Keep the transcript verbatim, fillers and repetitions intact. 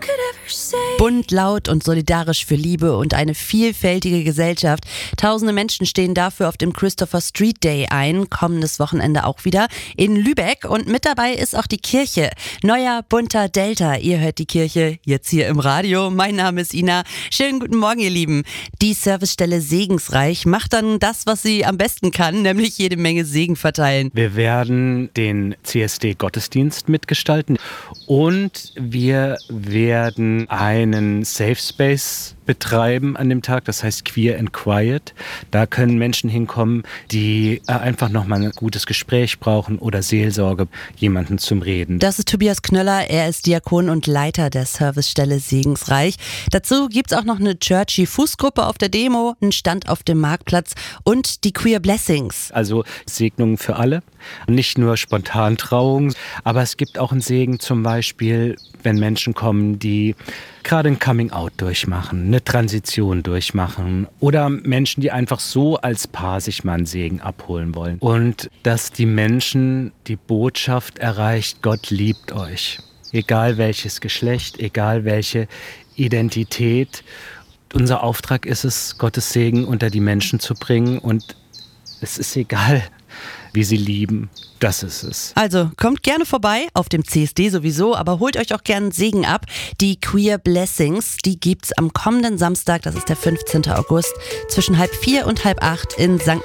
Bunt, laut und solidarisch für Liebe und eine vielfältige Gesellschaft. Tausende Menschen stehen dafür auf dem Christopher Street Day ein, kommendes Wochenende auch wieder in Lübeck. Und mit dabei ist auch die Kirche. Neuer, bunter Delta. Ihr hört die Kirche jetzt hier im Radio. Mein Name ist Ina. Schönen guten Morgen, ihr Lieben. Die Servicestelle Segensreich macht dann das, was sie am besten kann, nämlich jede Menge Segen verteilen. Wir werden den C S D-Gottesdienst mitgestalten und wir werden einen Safe Space betreiben an dem Tag, das heißt Queer and Quiet. Da können Menschen hinkommen, die einfach nochmal ein gutes Gespräch brauchen oder Seelsorge, jemanden zum Reden. Das ist Tobias Knöller, er ist Diakon und Leiter der Servicestelle Segensreich. Dazu gibt es auch noch eine Churchy Fußgruppe auf der Demo, einen Stand auf dem Marktplatz und die Queer Blessings. Also Segnungen für alle, nicht nur Spontantrauung, aber es gibt auch einen Segen zum Beispiel, wenn Menschen kommen, die gerade ein Coming-out durchmachen, eine Transition durchmachen oder Menschen, die einfach so als Paar sich mal einen Segen abholen wollen. Und dass die Menschen die Botschaft erreicht, Gott liebt euch. Egal welches Geschlecht, egal welche Identität. Unser Auftrag ist es, Gottes Segen unter die Menschen zu bringen und es ist egal, wie sie lieben. Das ist es. Also kommt gerne vorbei, auf dem C S D sowieso, aber holt euch auch gerne Segen ab. Die Queer Blessings, die gibt's am kommenden Samstag, das ist der fünfzehnten August, zwischen halb vier und halb acht in Sankt